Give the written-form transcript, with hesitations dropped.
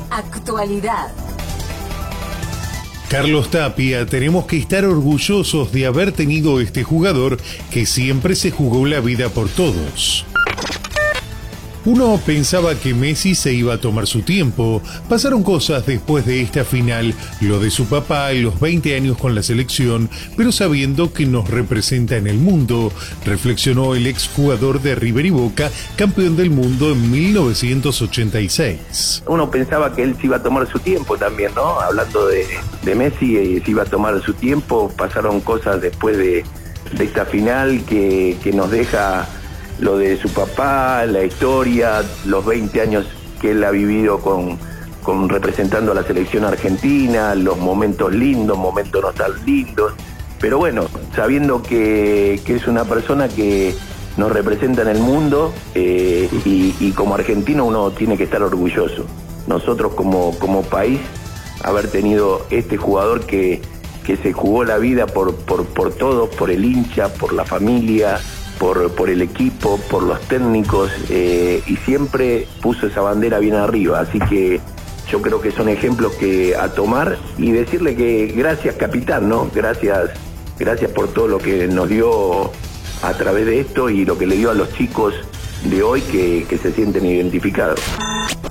Actualidad. Carlos Tapia, tenemos que estar orgullosos de haber tenido este jugador que siempre se jugó la vida por todos. Uno pensaba que Messi se iba a tomar su tiempo. Pasaron cosas después de esta final, lo de su papá y los 20 años con la selección, pero sabiendo que nos representa en el mundo, reflexionó el exjugador de River y Boca, campeón del mundo en 1986. Uno pensaba que él se iba a tomar su tiempo también, ¿no? Hablando de Messi, se iba a tomar su tiempo. Pasaron cosas después de esta final que nos deja lo de su papá, la historia, los 20 años que él ha vivido con representando a la selección argentina, los momentos lindos, momentos no tan lindos, pero bueno, sabiendo que es una persona que nos representa en el mundo, y como argentino uno tiene que estar orgulloso. Nosotros como país, haber tenido este jugador que se jugó la vida por todos, por el hincha, por la familia, por el equipo, por los técnicos, y siempre puso esa bandera bien arriba. Así que yo creo que son ejemplos a tomar, y decirle que gracias, capitán, ¿no? Gracias por todo lo que nos dio a través de esto y lo que le dio a los chicos de hoy que se sienten identificados.